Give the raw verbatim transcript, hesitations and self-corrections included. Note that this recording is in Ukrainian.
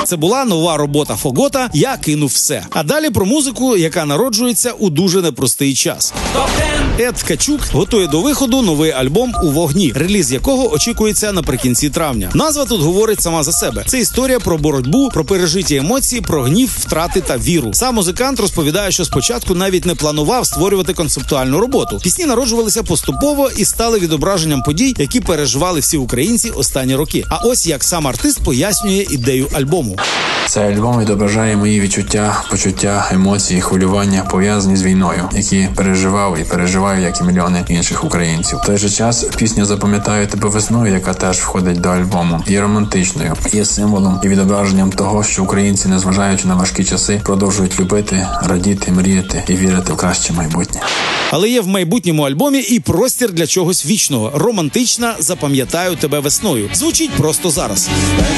Це була нова робота Фогота «Я кинув все». А далі про музику, яка народжується у дуже непростий час. Ед Ткачук готує до виходу новий альбом «У вогні», реліз якого очікується наприкінці травня. Назва тут говорить сама за себе. Це історія про боротьбу, про пережиті емоції, про гнів, втрати та віру. Сам музикант розповідає, що спочатку навіть не планував створювати концептуальну роботу. Пісні народжувалися поступово і стали відображенням подій, які переживали всі українці останні роки. А ось як сам артист пояснює ідею альбому. Цей альбом відображає мої відчуття, почуття, емоції, хвилювання, пов'язані з війною, які переживав і переживаю, як і мільйони інших українців. В той же час пісня «Запам'ятаю тебе весною», яка теж входить до альбому, є романтичною, є символом і відображенням того, що українці, незважаючи на важкі часи, продовжують любити, радіти, мріяти і вірити в краще майбутнє. Але є в майбутньому альбомі і простір для чогось вічного. Романтична «Запам'ятаю тебе весною» звучить просто зараз.